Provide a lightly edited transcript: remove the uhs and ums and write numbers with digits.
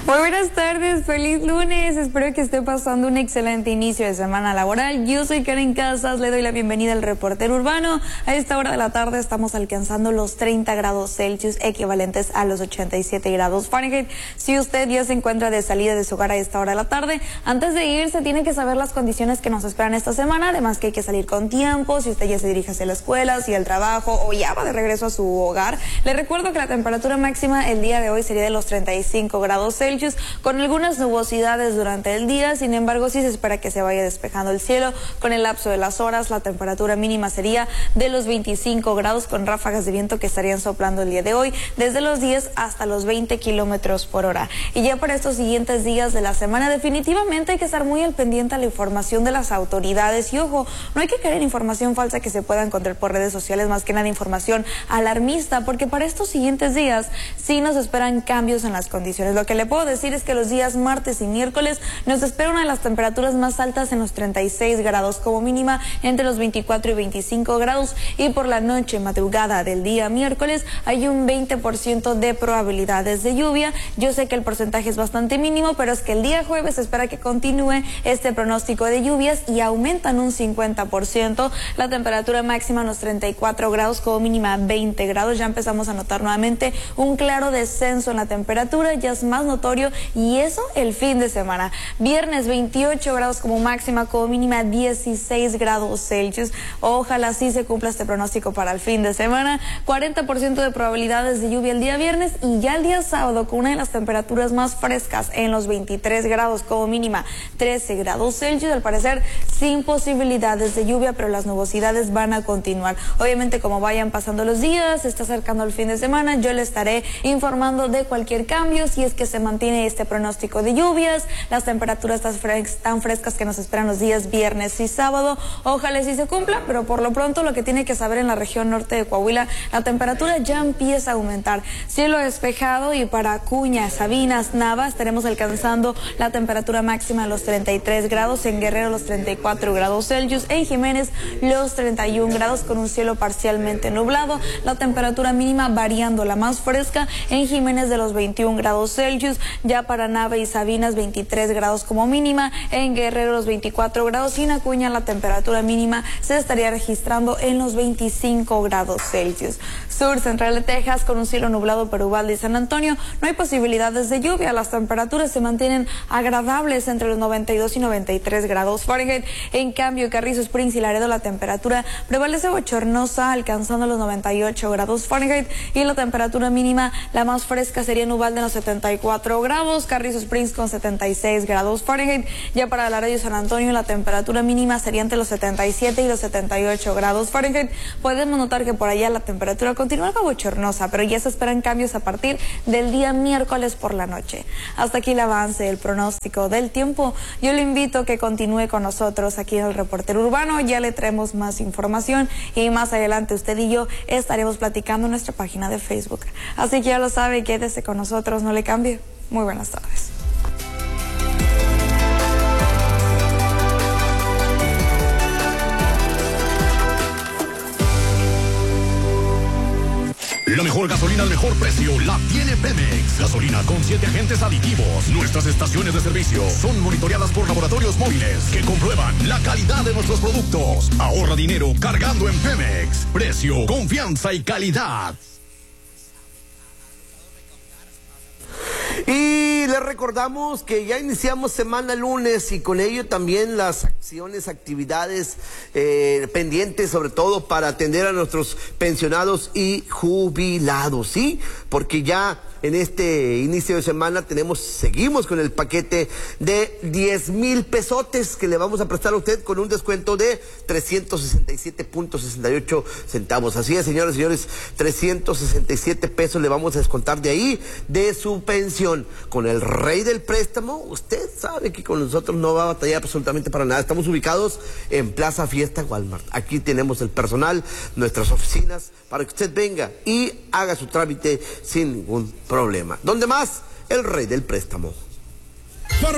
Muy buenas tardes, feliz lunes, espero que esté pasando un excelente inicio de semana laboral. Yo soy Karen Casas, le doy la bienvenida al reportero urbano. A esta hora de la tarde estamos alcanzando los 30 grados Celsius, equivalentes a los 87 grados Fahrenheit. Si usted ya se encuentra de salida de su hogar a esta hora de la tarde, antes de irse tiene que saber las condiciones que nos esperan esta semana, además que hay que salir con tiempo, si usted ya se dirige hacia la escuela, si al trabajo o ya va de regreso a su hogar. Le recuerdo que la temperatura máxima el día de hoy sería de los 35 grados Celsius, con algunas nubosidades durante el día. Sin embargo, sí se espera que se vaya despejando el cielo con el lapso de las horas. La temperatura mínima sería de los 25 grados, con ráfagas de viento que estarían soplando el día de hoy desde los 10 hasta los 20 kilómetros por hora. Y ya para estos siguientes días de la semana, definitivamente hay que estar muy al pendiente a la información de las autoridades. Y ojo, no hay que caer en información falsa que se pueda encontrar por redes sociales, más que nada información alarmista, porque para estos siguientes días sí nos esperan cambios en las condiciones. Lo que le puedo decir es que los días martes y miércoles nos espera una de las temperaturas más altas en los 36 grados, como mínima entre los 24 y 25 grados, y por la noche, madrugada del día miércoles, hay un 20% de probabilidades de lluvia. Yo sé que el porcentaje es bastante mínimo, pero es que el día jueves se espera que continúe este pronóstico de lluvias y aumentan un 50%. La temperatura máxima en los 34 grados, como mínima 20 grados. Ya empezamos a notar nuevamente un claro descenso en la temperatura, ya es más notorio, y eso el fin de semana. Viernes 28 grados como máxima, como mínima 16 grados Celsius. Ojalá sí se cumpla este pronóstico para el fin de semana. 40% de probabilidades de lluvia el día viernes, y ya el día sábado con una de las temperaturas más frescas en los 23 grados, como mínima 13 grados Celsius. Al parecer sin posibilidades de lluvia, pero las nubosidades van a continuar. Obviamente, como vayan pasando los días, se está acercando el fin de semana, yo le estaré informando de cualquier cambio, si es que se mantiene este pronóstico de lluvias, las temperaturas tan frescas que nos esperan los días viernes y sábado. Ojalá sí se cumpla, pero por lo pronto lo que tiene que saber: en la región norte de Coahuila la temperatura ya empieza a aumentar. Cielo despejado, y para Acuña, Sabinas, Nava estaremos alcanzando la temperatura máxima a los 33 grados, en Guerrero los 34 grados Celsius, en Jiménez los 31 grados con un cielo parcialmente nublado. La temperatura mínima variando, la más fresca en Jiménez de los 21 grados Celsius, ya para Nava y Sabinas 23 grados como mínima, en Guerrero los 24 grados, y en Acuña la temperatura mínima se estaría registrando en los 25 grados Celsius. Sur central de Texas con un cielo nublado para Uvalde y San Antonio, no hay posibilidades de lluvia, las temperaturas se mantienen agradables entre los 92 y 93 grados Fahrenheit. En cambio, Carrizo Springs y Laredo la temperatura prevalece bochornosa, alcanzando los 98 grados Fahrenheit, y la temperatura mínima, la más fresca, sería en Uvalde en los 74 grados, Carrizo Springs con 76 grados Fahrenheit. Ya para Laredo y San Antonio la temperatura mínima sería entre los 77 y los 78 grados Fahrenheit. Podemos notar que por allá la temperatura continúa bochornosa, pero ya se esperan cambios a partir del día miércoles por la noche. Hasta aquí el avance del pronóstico del tiempo. Yo le invito a que continúe con nosotros aquí en el Reportero Urbano. Ya le traemos más información, y más adelante usted y yo estaremos platicando en nuestra página de Facebook. Así que ya lo sabe, quédese con nosotros, no le cambie. Muy buenas tardes. La mejor gasolina al mejor precio la tiene Pemex. Gasolina con 7 agentes aditivos. Nuestras estaciones de servicio son monitoreadas por laboratorios móviles que comprueban la calidad de nuestros productos. Ahorra dinero cargando en Pemex. Precio, confianza y calidad. Y les recordamos que ya iniciamos semana lunes, y con ello también las acciones, actividades pendientes, sobre todo para atender a nuestros pensionados y jubilados, ¿sí? Porque ya en este inicio de semana seguimos con el paquete de 10,000 pesotes que le vamos a prestar a usted con un descuento de 367.68 centavos. Así es, señores y señores, 367 pesos le vamos a descontar de ahí, de su pensión. Con el rey del préstamo, usted sabe que con nosotros no va a batallar absolutamente para nada. Estamos ubicados en Plaza Fiesta Walmart. Aquí tenemos el personal, nuestras oficinas, para que usted venga y haga su trámite sin ningún problema. ¿Dónde más? El rey del préstamo.